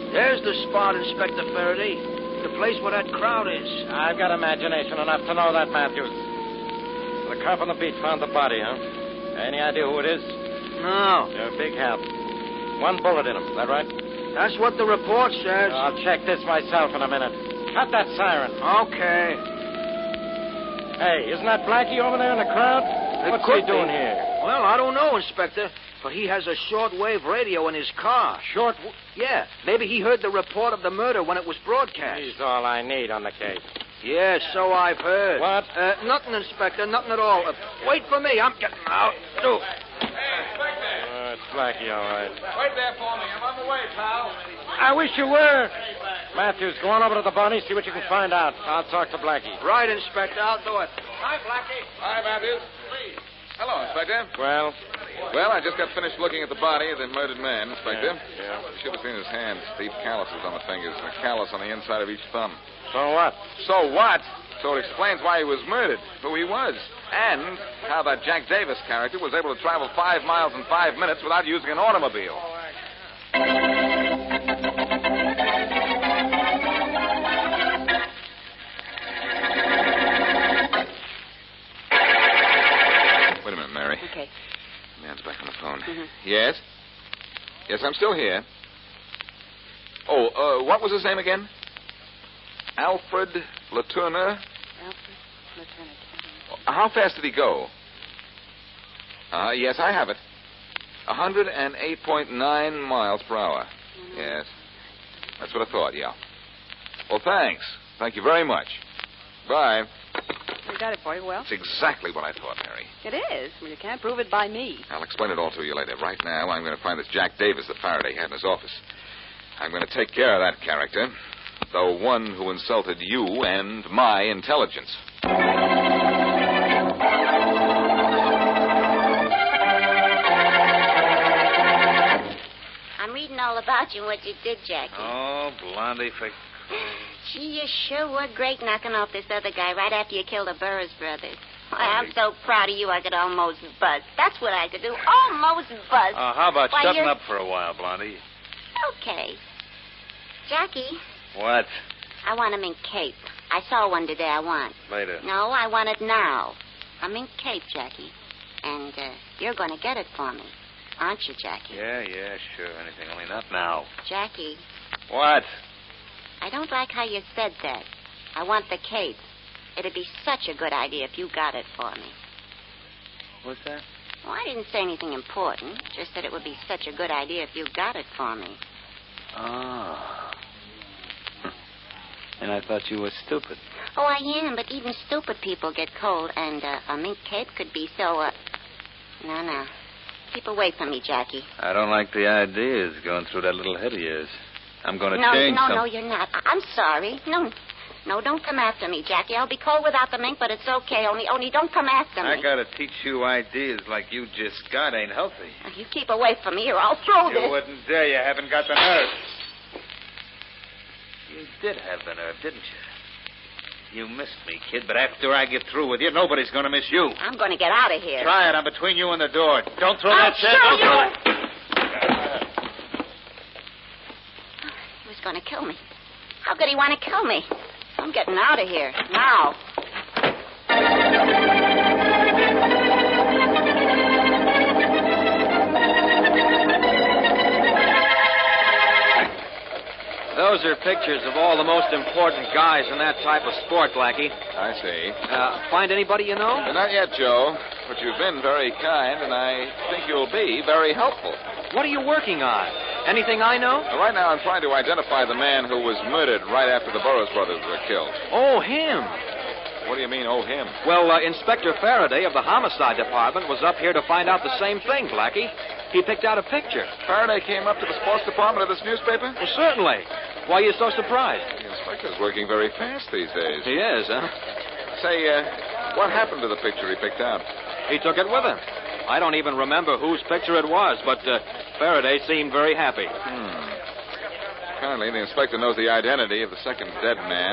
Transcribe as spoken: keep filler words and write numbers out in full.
There's the spot, Inspector Faraday. The place where that crowd is. I've got imagination enough to know that, Matthews. The cop on the beat found the body, huh? Any idea who it is? No. You're a big help. One bullet in him, is that right? That's what the report says. I'll check this myself in a minute. Cut that siren. Okay. Hey, isn't that Blackie over there in the crowd? It What's could he doing be. here? Well, I don't know, Inspector. But he has a shortwave radio in his car. Short... Yeah, maybe he heard the report of the murder when it was broadcast. He's all I need on the case. Yes, so I've heard. What? Uh, nothing, Inspector, nothing at all. Uh, wait for me, I'm getting out. Oh. Hey, Inspector. Uh, it's Blackie, all right. Wait there for me. I'm on the way, pal. I wish you were. Matthews, go on over to the Bonnie, see what you can find out. I'll talk to Blackie. Right, Inspector, I'll do it. Hi, Blackie. Hi, Matthews. Hello, Inspector. Well? Well, I just got finished looking at the body of the murdered man, Inspector. Yeah, yeah. You should have seen his hands. Deep calluses on the fingers and a callus on the inside of each thumb. So what? So what? So it explains why he was murdered, who he was, and how that Jack Davis character was able to travel five miles in five minutes without using an automobile. Wait a minute, Mary. Okay. Man's back on the phone. Mm-hmm. Yes? Yes, I'm still here. Oh, uh, what was his name again? Alfred Latourner. Alfred Lieutenant. How fast did he go? Uh, yes, I have it. one hundred eight point nine miles per hour. Mm-hmm. Yes. That's what I thought, yeah. Well, thanks. Thank you very much. Bye. We got it for you, well. It's exactly what I thought, Mary. It is. Well, you can't prove it by me. I'll explain it all to you later. Right now, I'm going to find this Jack Davis that Faraday had in his office. I'm going to take care of that character, though one who insulted you and my intelligence. I'm reading all about you and what you did, Jackie. Oh, Blondie, for... Gee, you sure were great knocking off this other guy right after you killed the Burris brothers. Why, I'm so proud of you I could almost buzz. That's what I could do, almost buzz. Uh, how about Why, shutting you're... up for a while, Blondie? Okay. Jackie, What? I want a mink cape. I saw one today I want. Later. No, I want it now. A mink cape, Jackie. And uh, you're going to get it for me. Aren't you, Jackie? Yeah, yeah, sure. Anything, only not now. Jackie, What? I don't like how you said that. I want the cape. It'd be such a good idea if you got it for me. What's that? Well, I didn't say anything important. Just that it would be such a good idea if you got it for me. Oh. And I thought you were stupid. Oh, I am, but even stupid people get cold, and uh, a mink cape could be so, uh... No, no. Keep away from me, Jackie. I don't like the ideas going through that little head of yours. I'm going to no, change no, some... No, no, you're not. I- I'm sorry. No, no, don't come after me, Jackie. I'll be cold without the mink, but it's okay. Only, only don't come after me. I got to teach you ideas like you just got ain't healthy. If you keep away from me, or I'll throw You this. wouldn't dare. You haven't got the nerve. You did have the nerve, didn't you? You missed me, kid, but after I get through with you, nobody's going to miss you. I'm going to get out of here. Try it. I'm between you and the door. Don't throw I'll that chair. show Don't throw you. it. He was going to kill me. How could he want to kill me? I'm getting out of here now. Those are pictures of all the most important guys in that type of sport, Blackie. I see. Uh, find anybody you know? Uh, not yet, Joe, but you've been very kind, and I think you'll be very helpful. What are you working on? Anything I know? Now, right now, I'm trying to identify the man who was murdered right after the Burris brothers were killed. Oh, him. What do you mean, oh, him? Well, uh, Inspector Faraday of the Homicide Department was up here to find out the same thing, Blackie. He picked out a picture. Faraday came up to the sports department of this newspaper? Well, certainly. Why are you so surprised? The inspector's working very fast these days. He is, huh? Say, uh, what happened to the picture he picked out? He took it with him. I don't even remember whose picture it was, but uh, Faraday seemed very happy. Hmm. Apparently, the inspector knows the identity of the second dead man.